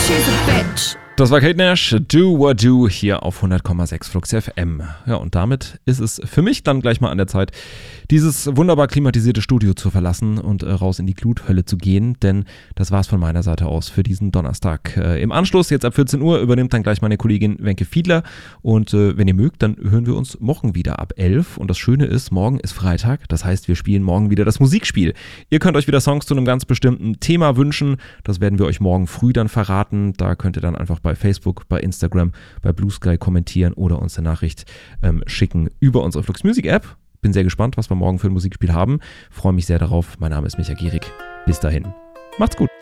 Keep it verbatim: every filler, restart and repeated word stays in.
she's a bitch. Das war Kate Nash, Do What Do, hier auf hundert Komma sechs Flux F M. Ja, und damit ist es für mich dann gleich mal an der Zeit, dieses wunderbar klimatisierte Studio zu verlassen und äh, raus in die Gluthölle zu gehen, denn das war's von meiner Seite aus für diesen Donnerstag. Äh, Im Anschluss, jetzt ab vierzehn Uhr, übernimmt dann gleich meine Kollegin Wenke Fiedler und äh, wenn ihr mögt, dann hören wir uns morgen wieder ab elf und das Schöne ist, morgen ist Freitag, das heißt, wir spielen morgen wieder das Musikspiel. Ihr könnt euch wieder Songs zu einem ganz bestimmten Thema wünschen, das werden wir euch morgen früh dann verraten, da könnt ihr dann einfach bei Facebook, bei Instagram, bei Blue Sky kommentieren oder uns eine Nachricht ähm, schicken über unsere Flux Music App. Bin sehr gespannt, was wir morgen für ein Musikspiel haben. Freue mich sehr darauf. Mein Name ist Micha Gierig. Bis dahin. Macht's gut.